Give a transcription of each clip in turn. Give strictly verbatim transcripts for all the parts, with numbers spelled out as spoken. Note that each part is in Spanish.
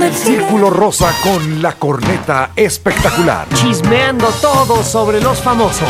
El Círculo Rosa con la corneta espectacular. Chismeando todo sobre los famosos.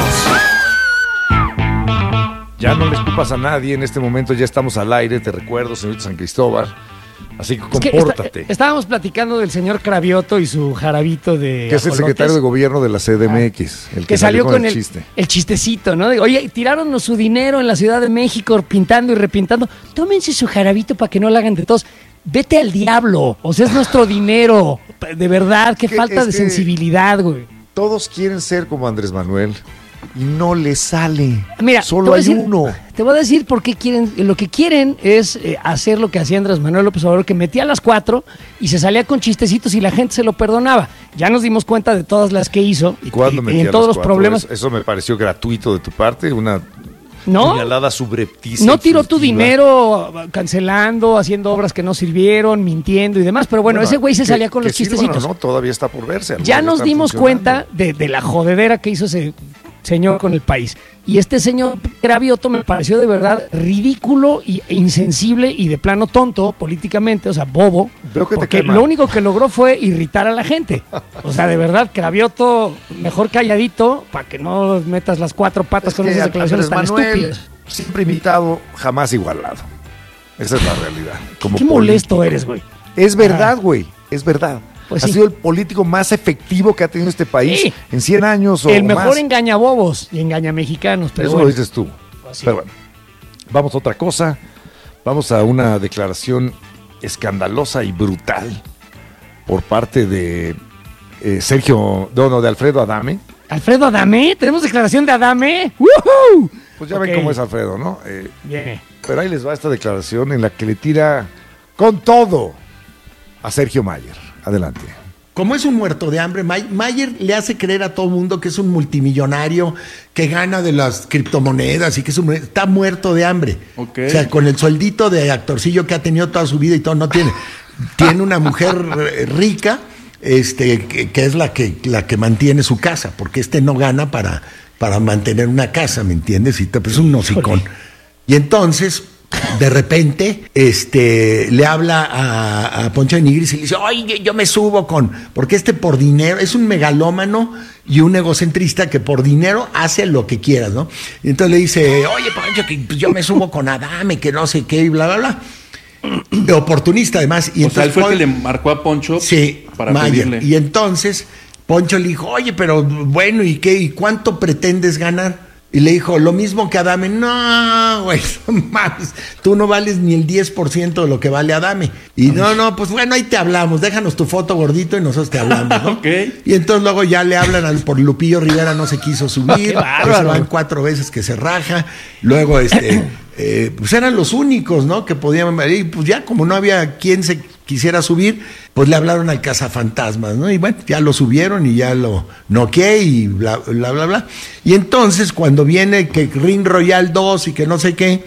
Ya no le escupas a nadie en este momento, ya estamos al aire, te recuerdo, señorita San Cristóbal. Así que compórtate. Es que está, estábamos platicando del señor Cravioto y su jarabito de que es el ajolotes. secretario de gobierno de la C D M X, el que, que salió, salió con, con el, el chiste. El chistecito, ¿no? De, oye, tiraron su dinero en la Ciudad de México pintando y repintando. Tómense su jarabito para que no lo hagan de todos. Vete al diablo, o sea, es nuestro dinero. De verdad, qué falta de sensibilidad, güey. Todos quieren ser como Andrés Manuel y no les sale. Mira, solo hay decir, uno. Te voy a decir por qué quieren. Lo que quieren es eh, hacer lo que hacía Andrés Manuel López Obrador, que metía a las cuatro y se salía con chistecitos y la gente se lo perdonaba. Ya nos dimos cuenta de todas las que hizo y, ¿Cuándo y, metía y en todos los cuatro? problemas. Eso, eso me pareció gratuito de tu parte, una ¿no? señalada subrepticia. No tiró tu dinero cancelando, haciendo obras que no sirvieron, mintiendo y demás, pero bueno, bueno ese güey se que, salía con los chistecitos. No, todavía está por verse. Ya nos dimos cuenta de, de la jodedera que hizo ese señor con el país. Y este señor Cravioto me pareció de verdad ridículo e insensible y de plano tonto políticamente, o sea, bobo, Veo que porque te lo único que logró fue irritar a la gente. O sea, de verdad, Cravioto, mejor calladito, para que no metas las cuatro patas es con esas declaraciones tan Manuel, estúpidas. Siempre imitado, jamás igualado. Esa es la realidad. Como Qué molesto eres, güey. Es verdad, güey, es verdad. Pues ha sí. sido el político más efectivo que ha tenido este país sí. en cien años o El mejor más. engañabobos y engañamexicanos. Pero Eso bueno. lo dices tú. Pues sí. Pero bueno, vamos a otra cosa. Vamos a una declaración escandalosa y brutal por parte de eh, Sergio, no, no, de Alfredo Adame. ¿Alfredo Adame? ¿Tenemos declaración de Adame? ¡Woohoo! Pues ya okay. ven cómo es Alfredo, ¿no? Eh, Bien. Pero ahí les va esta declaración en la que le tira con todo a Sergio Mayer. Adelante. Como es un muerto de hambre, Mayer le hace creer a todo mundo que es un multimillonario que gana de las criptomonedas y que es un, está muerto de hambre. Okay. O sea, con el sueldito de actorcillo que ha tenido toda su vida y todo, no tiene. Tiene una mujer rica, este, que, que es la que, la que mantiene su casa, porque este no gana para, para mantener una casa, ¿me entiendes? Y pues es un hocicón. Y entonces, de repente, este, le habla a, a Poncho de Nigris y le dice, oye, yo me subo con, porque este por dinero, es un megalómano y un egocentrista que por dinero hace lo que quieras, ¿no? Y entonces le dice, oye, Poncho, que pues, yo me subo con Adame, que no sé qué, y bla, bla, bla. Oportunista, además. Y o entonces, sea, él fue el que le marcó a Poncho sí, para Mayer. pedirle. Y entonces, Poncho le dijo, oye, pero bueno, ¿y qué? ¿Y cuánto pretendes ganar? Y le dijo, lo mismo que Adame. No, güey, no mames, tú no vales ni el diez por ciento de lo que vale Adame. Y no, no, pues bueno, ahí te hablamos, déjanos tu foto gordito y nosotros te hablamos, ¿no? Okay. Y entonces luego ya le hablan al, por Lupillo Rivera, no se quiso subir, pues se van cuatro veces que se raja. Luego, este, eh, pues eran los únicos, ¿no? Que podían, y pues ya como no había quien se quisiera subir, pues le hablaron al cazafantasmas, ¿no? Y bueno, ya lo subieron y ya lo noqueé y bla, bla, bla, bla. Y entonces, cuando viene que Ring Royal dos y que no sé qué,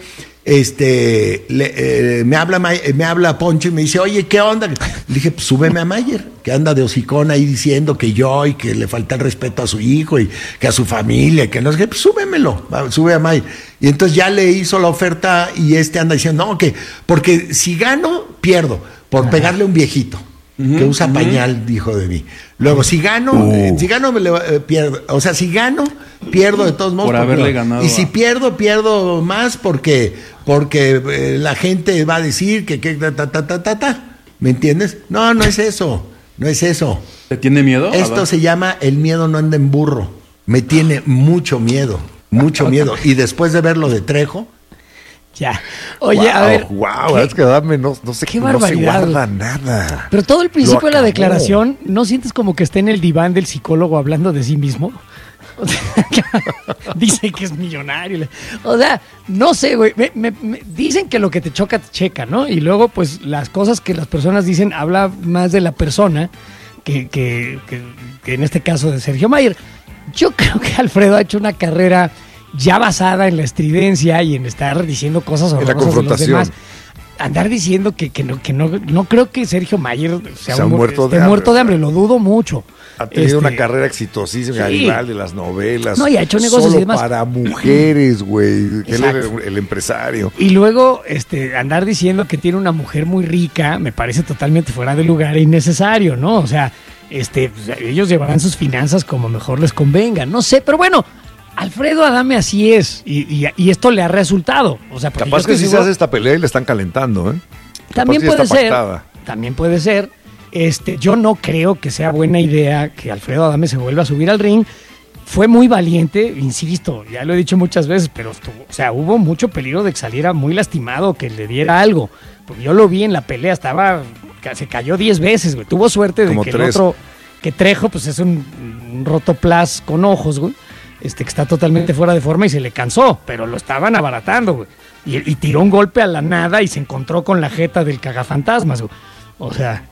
este, le, eh, me habla me habla Poncho y me dice, oye, ¿qué onda? Le dije, pues súbeme a Mayer, que anda de hocicón ahí diciendo que yo y que le falta el respeto a su hijo y que a su familia, que no sé qué, pues súbemelo, sube a Mayer. Y entonces ya le hizo la oferta y este anda diciendo, no, que porque si gano, pierdo. Por Ajá. pegarle a un viejito uh-huh, que usa uh-huh. pañal, dijo de mí. Luego, si gano, uh. eh, si gano, me le, eh, pierdo. O sea, si gano, pierdo de todos modos. Por haberle porque, ganado. Y si pierdo, pierdo más porque, porque eh, la gente va a decir que, que ta, ta, ta, ta, ta, ta. ¿Me entiendes? No, no es eso. No es eso. ¿Te tiene miedo? Esto se llama el miedo no anda en burro. Me tiene mucho miedo. Mucho miedo. Y después de ver lo de Trejo. Ya. Oye, wow, a ver. Wow, es que Adame no, no sé qué no barbaridad. se guarda nada. Pero todo el principio de la declaración, ¿no sientes como que está en el diván del psicólogo hablando de sí mismo? O sea, dice que es millonario. O sea, no sé, güey. Me, me, me, dicen que lo que te choca, te checa, ¿no? Y luego, pues, las cosas que las personas dicen habla más de la persona que, que, que, que en este caso de Sergio Mayer. Yo creo que Alfredo ha hecho una carrera ya basada en la estridencia y en estar diciendo cosas horrorosas de los demás. andar diciendo que, que, no, que no, no creo que Sergio Mayer sea, Se ha un, muerto esté de hambre, muerto de hambre, o sea, lo dudo mucho. Ha tenido Este, una carrera exitosísima, sí. Garibaldi, de las novelas. No, y ha hecho negocios solo y demás. para mujeres, güey. Él era Exacto. el empresario. Y luego este, andar diciendo que tiene una mujer muy rica me parece totalmente fuera de lugar e innecesario, ¿no? O sea, este, pues, ellos llevarán sus finanzas como mejor les convenga, no sé, pero bueno, Alfredo Adame así es y, y, y esto le ha resultado. O sea, porque Capaz yo que estoy si se seguro- hace esta pelea y le están calentando, ¿eh? También Capaz que ya puede está ser, pactada. también puede ser. Este, yo no creo que sea buena idea que Alfredo Adame se vuelva a subir al ring. Fue muy valiente, insisto, ya lo he dicho muchas veces, pero estuvo, o sea, hubo mucho peligro de que saliera muy lastimado, que le diera algo. Porque yo lo vi en la pelea, estaba, se cayó diez veces, güey. Tuvo suerte de Como que el tres. otro, que Trejo, pues es un, un rotoplas con ojos, güey. Este, que está totalmente fuera de forma y se le cansó, pero lo estaban abaratando, güey. Y, y tiró un golpe a la nada y se encontró con la jeta del cagafantasmas, güey. O sea,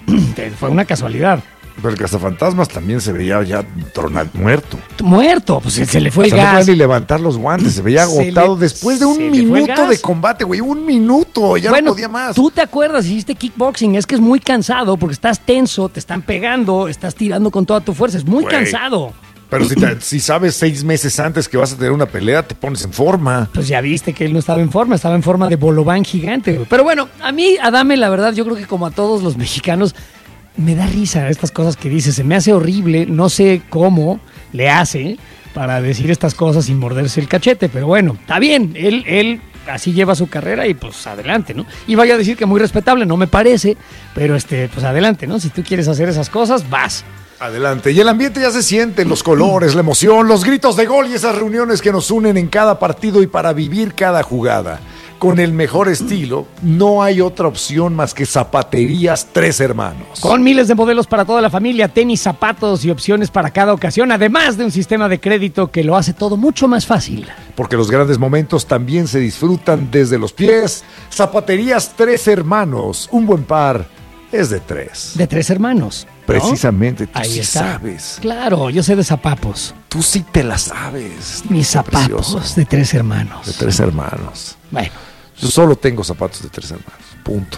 fue una casualidad. Pero el cazafantasmas también se veía ya tronado, muerto. Muerto, pues se le fue O el sea, no gas. podía ni levantar los guantes, se veía Se agotado le- después de un se le fue el minuto gas. de combate, güey. Un minuto, ya Bueno, no podía más. tú te acuerdas, hiciste kickboxing, es que es muy cansado porque estás tenso, te están pegando, estás tirando con toda tu fuerza, es muy Güey. cansado. Pero si, te- si sabes seis meses antes que vas a tener una pelea, te pones en forma. Pues ya viste que él no estaba en forma, estaba en forma de bolobán gigante, güey. Pero bueno, a mí, Adame, la verdad, yo creo que como a todos los mexicanos, me da risa estas cosas que dice, se me hace horrible, no sé cómo le hace para decir estas cosas sin morderse el cachete, pero bueno, está bien, él, él así lleva su carrera y pues adelante, ¿no? Y vaya a decir que muy respetable, no me parece, pero este, pues adelante, ¿no? Si tú quieres hacer esas cosas, vas. Adelante. Y el ambiente ya se siente, los colores, la emoción, los gritos de gol y esas reuniones que nos unen en cada partido y para vivir cada jugada. Con el mejor estilo, no hay otra opción más que Zapaterías Tres Hermanos. Con miles de modelos para toda la familia, tenis, zapatos y opciones para cada ocasión, además de un sistema de crédito que lo hace todo mucho más fácil. Porque los grandes momentos también se disfrutan desde los pies. Zapaterías Tres Hermanos, un buen par es de tres. De tres hermanos. ¿no? Precisamente, tú Ahí sí está. sabes. Claro, yo sé de zapapos. Tú sí te la sabes. Mis Qué zapapos precioso. de tres hermanos. De tres hermanos. Bueno, Yo solo tengo zapatos de tres hermanos. Punto.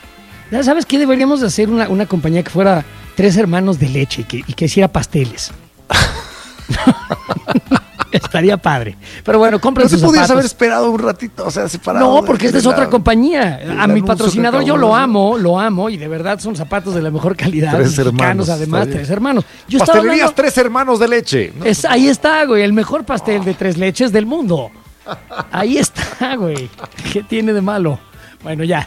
¿ya sabes qué? Deberíamos de hacer una, una compañía que fuera tres hermanos de leche y que, y que hiciera pasteles. Estaría padre. Pero bueno, compren Pero sus se podías zapatos. haber esperado un ratito, o sea, separado. No, de- porque esta de es la- otra compañía. del A mi anuncio patrocinador que yo lo acabamos de- amo, lo amo y de verdad son zapatos de la mejor calidad. Tres mexicanos, hermanos, además, está bien. tres hermanos. Yo estaba Pastelerías hablando- Tres Hermanos de Leche. ¿no? Es- ahí está, güey, el mejor pastel de tres leches del mundo. Ahí está, güey. ¿Qué tiene de malo? Bueno, ya.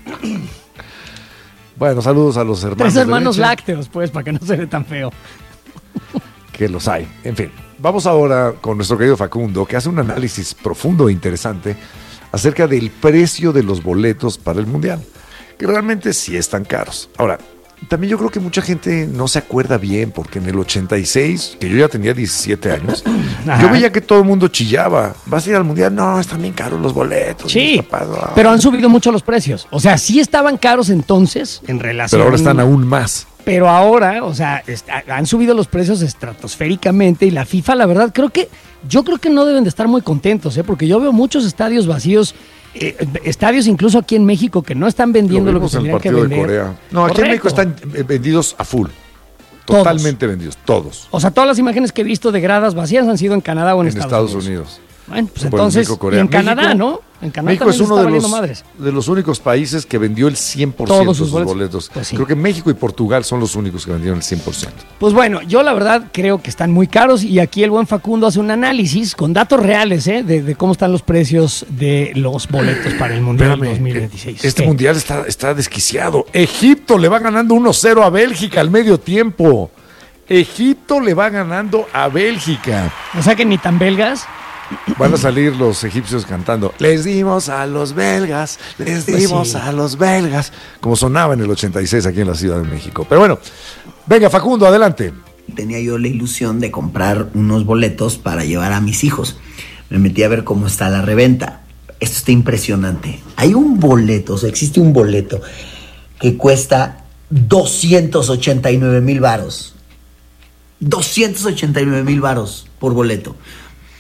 Bueno, saludos a los hermanos. Tres de hermanos leche, lácteos, pues, para que no se ve tan feo. Que los hay. En fin, vamos ahora con nuestro querido Facundo, que hace un análisis profundo e interesante acerca del precio de los boletos para el Mundial, que realmente sí están caros. Ahora, también yo creo que mucha gente no se acuerda bien, porque en el ochenta y seis, que yo ya tenía diecisiete años, Ajá. yo veía que todo el mundo chillaba. ¿Vas a ir al Mundial? No, están bien caros los boletos. Sí, mis papás, no. pero han subido mucho los precios. O sea, sí estaban caros entonces en relación. Pero ahora están aún más. Pero ahora, o sea, est- han subido los precios estratosféricamente y la FIFA, la verdad, creo que, yo creo que no deben de estar muy contentos, ¿eh? Porque yo veo muchos estadios vacíos, eh, estadios incluso aquí en México que no están vendiendo lo, Lo que vimos en el tendrían que partido de vender. Corea. No, aquí en México Correcto. están eh, vendidos a full. Todos. Totalmente vendidos, todos. O sea, todas las imágenes que he visto de gradas vacías han sido en Canadá o en, En Estados Unidos. Bueno, pues Bueno, entonces, México, Corea. y en Canadá, México- ¿no? En Canadá México también es uno está de valiendo los, madres. de los únicos países que vendió el cien por ciento Todos de sus sus boletos. boletos. Pues sí. Creo que México y Portugal son los únicos que vendieron el cien por ciento. Pues bueno, yo la verdad creo que están muy caros y aquí el buen Facundo hace un análisis con datos reales, ¿eh? De, de cómo están los precios de los boletos para el Mundial Espérame, dos mil veintiséis. Este ¿Qué? mundial está, está desquiciado. Egipto le va ganando uno cero a Bélgica al medio tiempo. Egipto le va ganando a Bélgica. O sea que ni tan belgas. Van a salir los egipcios cantando. Les dimos a los belgas, les Pues dimos sí. a los belgas. Como sonaba en el ochenta y seis aquí en la Ciudad de México. Pero bueno, venga Facundo, adelante. Tenía yo la ilusión de comprar unos boletos para llevar a mis hijos. Me metí a ver cómo está la reventa. Esto está impresionante. Hay un boleto, o sea, existe un boleto que cuesta doscientos ochenta y nueve mil varos. doscientos ochenta y nueve mil varos por boleto.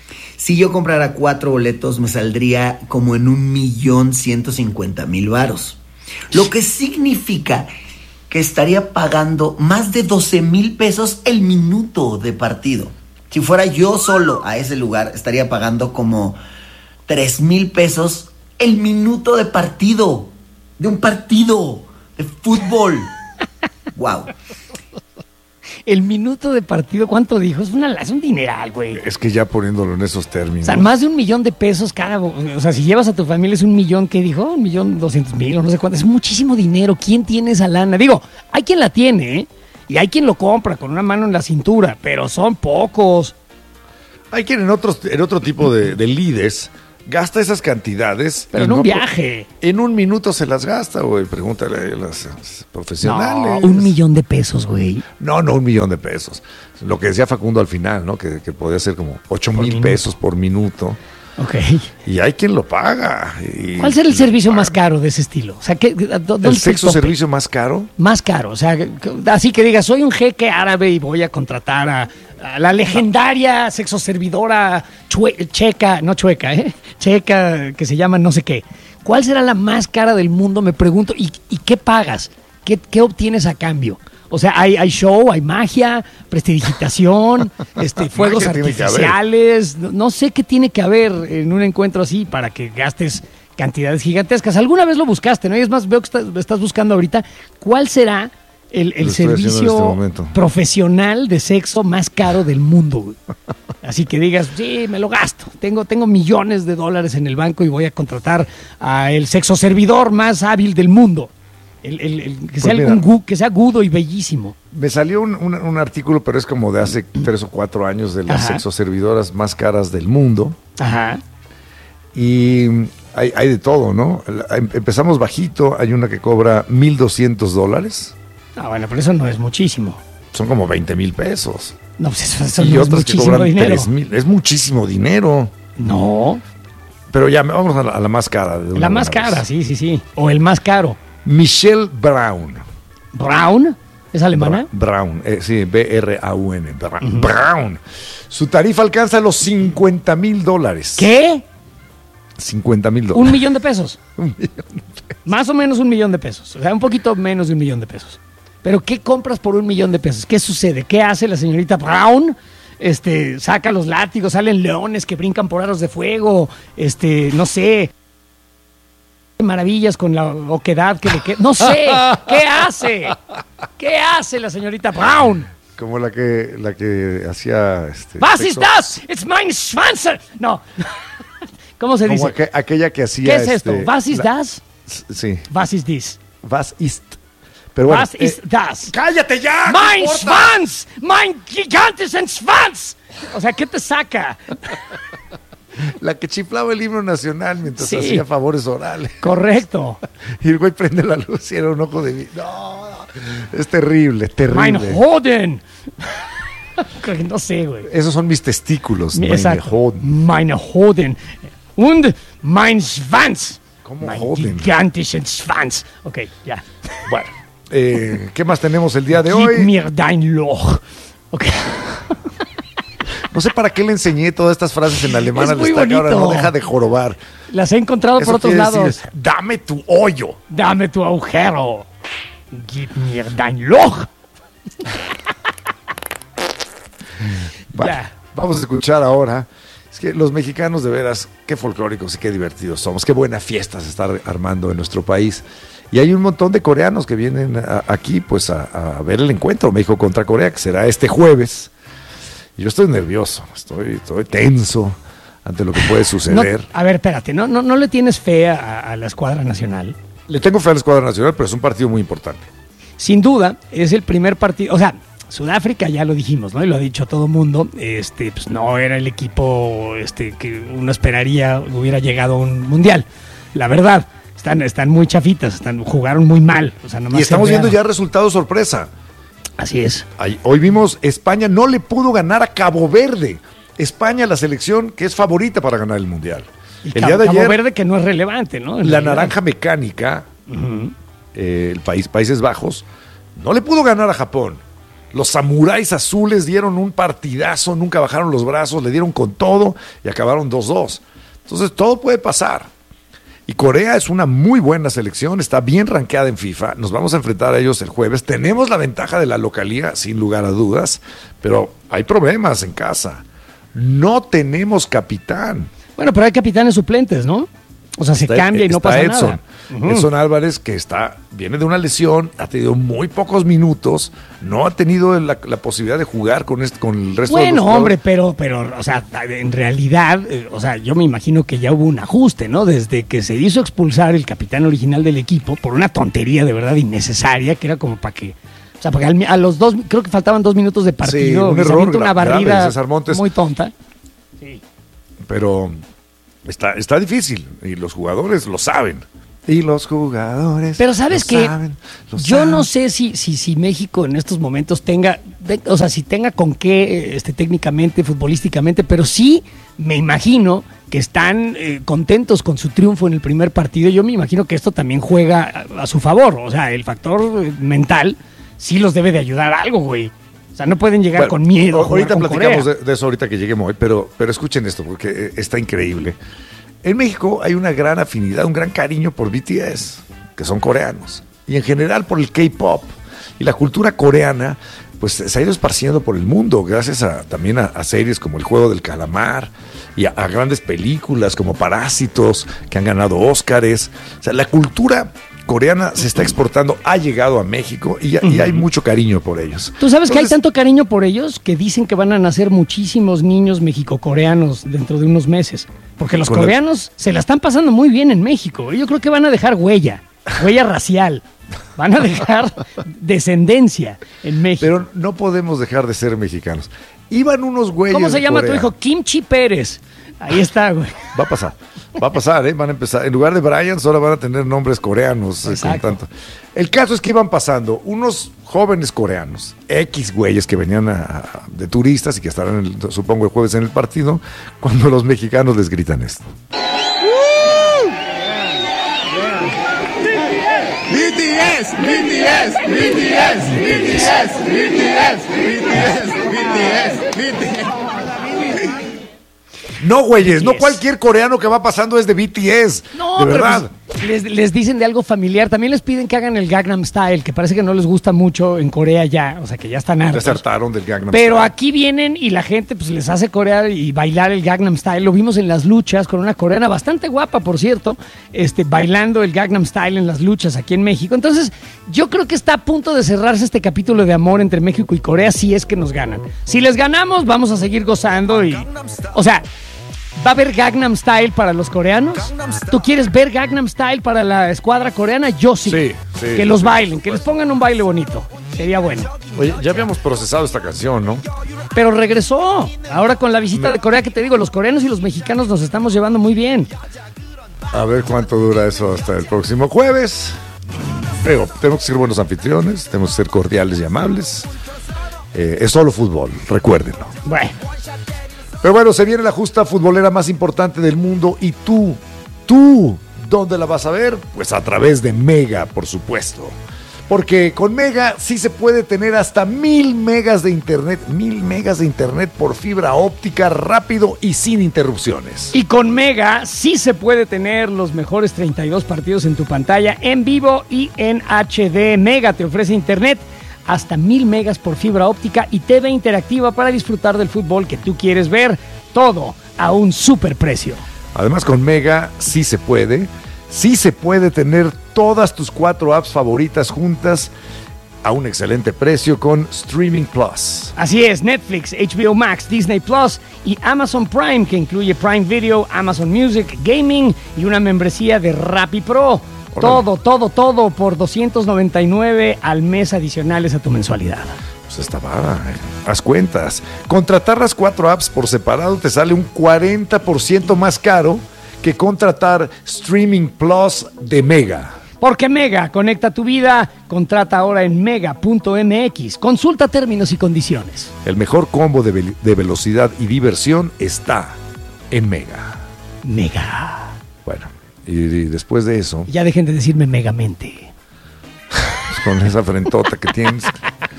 Si yo comprara cuatro boletos, me saldría como en un millón ciento cincuenta mil varos. Lo que significa que estaría pagando más de doce mil pesos el minuto de partido. Si fuera yo solo a ese lugar, estaría pagando como tres mil pesos el minuto de partido. De un partido de fútbol. Wow. El minuto de partido, ¿cuánto dijo? Es, una, es un dineral, güey. Es que ya poniéndolo en esos términos. O sea, más de un millón de pesos cada... O sea, si llevas a tu familia es un millón, ¿qué dijo? Un millón doscientos mil o no sé cuánto. Es muchísimo dinero. ¿Quién tiene esa lana? Digo, hay quien la tiene, ¿eh? Y hay quien lo compra con una mano en la cintura, pero son pocos. Hay quien en, otros, en otro tipo de, de lides gasta esas cantidades. Pero en no un por- viaje. En un minuto se las gasta, güey. Pregúntale a las las profesionales. No, un millón de pesos, güey. No, no un millón de pesos. Lo que decía Facundo al final, ¿no? Que, que podía ser como ocho Por mil minuto. pesos por minuto. Ok. Y hay quien lo paga. y- ¿Cuál será el y servicio lo más paga. caro de ese estilo? O sea, ¿qué, dó- ¿dónde ¿El está el sexo tope? servicio más caro? Más caro, o sea, que- así que digas, soy un jeque árabe y voy a contratar a, a la legendaria sexoservidora chue- checa, no chueca, ¿eh? Checa, que se llama no sé qué. ¿Cuál será la más cara del mundo? Me pregunto, ¿y, y qué pagas? ¿Qué, qué obtienes a cambio? O sea, hay, hay show, hay magia, prestidigitación, este, fuegos Magia tiene que haber. artificiales. No, no sé qué tiene que haber en un encuentro así para que gastes cantidades gigantescas. Alguna vez lo buscaste, ¿no? Y es más, veo que estás, estás buscando ahorita. ¿Cuál será el, el Lo estoy haciendo en servicio este momento. profesional de sexo más caro del mundo, güey? Así que digas, sí, me lo gasto. Tengo, tengo millones de dólares en el banco y voy a contratar a el sexo servidor más hábil del mundo. El, el- el- que, sea Pues mira. algún gu- que sea agudo y bellísimo. Me salió un, un- un artículo, pero es como de hace tres o cuatro años, de las Ajá. sexoservidoras más caras del mundo. Ajá. Y hay, hay de todo, ¿no? La- em- Empezamos bajito, hay una que cobra mil doscientos dólares, Ah, bueno, pero eso no es muchísimo. son como veinte mil pesos. No, pues eso, eso y no es otras que muchísimo cobran dinero. tres mil, es muchísimo dinero. No, Pero ya, vamos a la, a la más cara. de una la más buena cara, vez. sí, sí, sí. O el más caro. Michelle Brown. Brown, ¿es alemana? Bra- Brown, eh, sí, B R A U N. Bra- Brown. Su tarifa alcanza los cincuenta mil dólares. ¿Qué? cincuenta mil Un dólares. millón de pesos. Un millón. Más o menos un millón de pesos. O sea, un poquito menos de un millón de pesos. Pero ¿qué compras por un millón de pesos? ¿Qué sucede? ¿Qué hace la señorita Brown? Este, saca los látigos, salen leones que brincan por aros de fuego, este, no sé, maravillas con la oquedad que le queda. No sé, ¿qué hace? ¿Qué hace la señorita Brown? Como la que, la que hacía. Este, Was ist sexo- das? It's mein Schwanz. No. ¿Cómo se Como dice? aqu- aquella que hacía. ¿Qué es esto? este, Was ist la- das? Sí. Was ist this? Was ist. Pero bueno. Was eh, ist das? ¡Cállate ya! ¿qué ¡Mein importa? Schwanz! ¡Mein gigantischen Schwanz! O sea, ¿qué te saca? La que chiflaba el himno nacional mientras Sí. hacía favores orales. Correcto. Y el güey prende la luz y era un ojo de vidrio. No, no, es terrible, Mein terrible. Hoden. No sé, güey. Esos son mis testículos. meine Exacto. Hoden. Meine Hoden. Und mein Schwanz. ¿Cómo Mein Hoden? gigantischen Schwanz. Ok, ya. Bueno, eh, ¿qué más tenemos el día de Gib hoy? mir dein Loch. Ok. No sé para qué le enseñé todas estas frases en alemán Es al muy destaque, ahora bonito. no deja de jorobar. Las he encontrado Eso por otros quiere decir, lados. dame tu hoyo. Dame tu agujero. Gib mir dein Loch. Bueno, Ya. vamos a escuchar ahora. Es que los mexicanos de veras, qué folclóricos y qué divertidos somos. Qué buena fiesta se está armando en nuestro país. Y hay un montón de coreanos que vienen a- aquí pues a, a ver el encuentro México contra Corea, que será este jueves. Y yo estoy nervioso, estoy, estoy tenso ante lo que puede No, suceder. a ver, espérate, ¿no, no, no le tienes fe a, a la escuadra nacional? Le tengo fe a la escuadra nacional, pero es un partido muy importante. Sin duda, es el primer partido, o sea, Sudáfrica ya lo dijimos, ¿no? Y lo ha dicho todo el mundo, este, pues no era el equipo este, que uno esperaría hubiera llegado a un mundial. La verdad, están, están muy chafitas, están, jugaron muy mal. O sea, nomás Y estamos se viendo ya vearon. resultados sorpresa. Así es. Ahí- Hoy vimos España no le pudo ganar a Cabo Verde. España, la selección que es favorita para ganar el Mundial. Y El Cabo, día de Cabo ayer, Verde que no es relevante, ¿no? En la realidad. naranja mecánica, eh, el país Países Bajos, no le pudo ganar a Japón. Los samuráis azules dieron un partidazo, nunca bajaron los brazos, le dieron con todo y acabaron dos dos. Entonces todo puede pasar. Y Corea es una muy buena selección, está bien rankeada en FIFA, nos vamos a enfrentar a ellos el jueves. Tenemos la ventaja de la localía, sin lugar a dudas, pero hay problemas en casa. No tenemos capitán. Bueno, pero hay capitanes suplentes, ¿no? O sea, se Está- cambia y no está pasa Edson. nada. Ujú. Edson Álvarez, que está, viene de una lesión, ha tenido muy pocos minutos, no ha tenido la, la posibilidad de jugar con, este, con el resto de los Bueno, jugadores. hombre, pero, pero, o sea, en realidad, eh, o sea, yo me imagino que ya hubo un ajuste, ¿no? Desde que se hizo expulsar el capitán original del equipo por una tontería de verdad innecesaria, que era como para que, o sea, porque al mi- a los dos, creo que faltaban dos minutos de partido, un y se error avienta una gra- grave barrida de César Montes. muy tonta. Pero está, está difícil y los jugadores lo saben. Y los jugadores Pero sabes lo que saben, lo yo saben. no sé si, si, si México en estos momentos tenga, de- o sea, si tenga con qué, este, técnicamente, futbolísticamente, pero sí me imagino que están eh, contentos con su triunfo en el primer partido. Yo me imagino que esto también juega a, a su favor. O sea, el factor eh, mental sí los debe de ayudar algo, güey. O sea, no pueden llegar Bueno, con miedo. a jugar Ahorita con platicamos Corea. de, de eso ahorita que lleguemos hoy, pero, pero escuchen esto porque eh, está increíble. En México hay una gran afinidad, un gran cariño por B T S, que son coreanos, y en general por el K-pop. Y la cultura coreana pues se ha ido esparciendo por el mundo, gracias a, también a, a series como El Juego del Calamar y a, a grandes películas como Parásitos, que han ganado Óscares. O sea, la cultura coreana se está exportando, ha llegado a México y, y hay mucho cariño por ellos. Tú sabes que hay Entonces, tanto cariño por ellos que dicen que van a nacer muchísimos niños mexicocoreanos dentro de unos meses. Porque los Con la- coreanos se la están pasando muy bien en México. Yo creo que van a dejar huella, huella racial. Van a dejar descendencia en México. Pero no podemos dejar de ser mexicanos. Iban unos güeyes. ¿Cómo se de llama tu Corea. hijo? Kimchi Pérez. Ahí está, güey. Va a pasar. Va a pasar, ¿eh? Van a empezar. En lugar de Bryans, ahora van a tener nombres coreanos. eh, con Exacto. tanto. El caso es que iban pasando unos jóvenes coreanos, X güeyes que venían a- a- de turistas y que estarán, el- supongo, el jueves en el partido, cuando los mexicanos les gritan esto. B T S, B T S, B T S, B T S, B T S, B T S, B T S, B T S. No, güeyes, no Yes. cualquier coreano que va pasando es de B T S. No, de pero verdad. pues, les, les dicen de algo familiar. También les piden que hagan el Gangnam Style, que parece que no les gusta mucho en Corea ya. O sea, que ya están Ya hartos. se hartaron del Gangnam Pero Style. aquí vienen y la gente pues les hace corear y bailar el Gangnam Style. Lo vimos en las luchas con una coreana bastante guapa, por cierto, este, bailando el Gangnam Style en las luchas aquí en México. Entonces, yo creo que está a punto de cerrarse este capítulo de amor entre México y Corea si es que nos ganan. Si les ganamos, vamos a seguir gozando y... O sea... ¿Va a haber Gangnam Style para los coreanos? ¿Tú quieres ver Gangnam Style para la escuadra coreana? Yo sí. Sí, sí, que los sí, bailen, por que les supuesto. pongan un baile bonito. Sería bueno. Oye, ya habíamos procesado esta canción, ¿no? Pero regresó. Ahora con la visita de Corea, que te digo, los coreanos y los mexicanos nos estamos llevando muy bien. A ver cuánto dura eso hasta el próximo jueves. Pero tenemos que ser buenos anfitriones, tenemos que ser cordiales y amables. Eh, es solo fútbol, recuérdenlo. Bueno, Pero bueno, se viene la justa futbolera más importante del mundo y tú, tú, ¿dónde la vas a ver? Pues a través de Mega, por supuesto. Porque con Mega sí se puede tener hasta mil megas de internet, mil megas de internet por fibra óptica rápido y sin interrupciones. y con Mega sí se puede tener los mejores treinta y dos partidos en tu pantalla en vivo y en H D. Mega te ofrece internet hasta mil megas por fibra óptica y T V interactiva para disfrutar del fútbol que tú quieres ver. Todo a un super precio. Además, con Mega sí se puede, sí se puede tener todas tus cuatro apps favoritas juntas a un excelente precio con Streaming Plus. Así es, Netflix, H B O Max, Disney Plus y Amazon Prime, que incluye Prime Video, Amazon Music, Gaming y una membresía de Rappi Pro. Todo, todo, todo por doscientos noventa y nueve al mes adicionales a tu mensualidad. Pues está barato, eh. Haz cuentas. Contratar las cuatro apps por separado te sale un cuarenta por ciento más caro que contratar Streaming Plus de Mega. Porque Mega conecta tu vida, contrata ahora en mega punto m x. Consulta términos y condiciones. El mejor combo de, ve- de velocidad y diversión está en Mega. Mega. Bueno, y, y después de eso, Ya dejen de decirme Megamente. pues con esa frentota que tienes,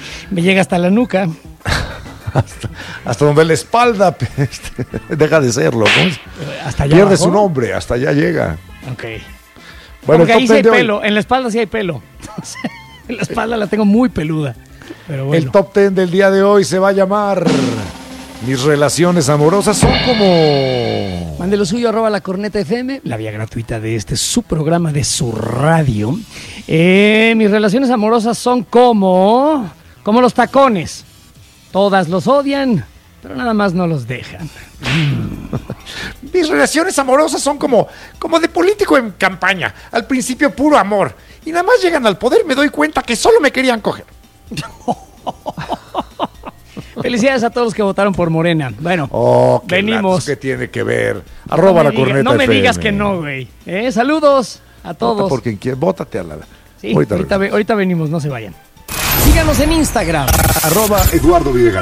Me llega hasta la nuca. Hasta, hasta donde la espalda este, deja de serlo, ¿no? Hasta allá Pierde abajo. su nombre, hasta allá llega. Ok. Bueno, Porque el ahí top sí hay ten de hoy. pelo, en la espalda sí hay pelo. Entonces, en la espalda la tengo muy peluda. Pero bueno. El top ten del día de hoy se va a llamar Mis relaciones amorosas son como... Mande lo suyo, arroba la corneta F M, la vía gratuita de este su programa de su radio. Eh, mis relaciones amorosas son como... como los tacones. Todas los odian, pero nada más no los dejan. Mis relaciones amorosas son como, como de político en campaña. Al principio puro amor. Y nada más llegan al poder me doy cuenta que solo me querían coger. Felicidades a todos los que votaron por Morena. Bueno, Oh, qué venimos. latos, ¿qué tiene que ver? Arroba no la me diga- corneta No me F M. digas que no, güey. Eh, saludos a todos. Vota por quien quiera. Bótate a la... Sí, ahorita, Ahorita ve- ahorita venimos, no se vayan. Síganos en Instagram. Arroba Eduardo Videgaray.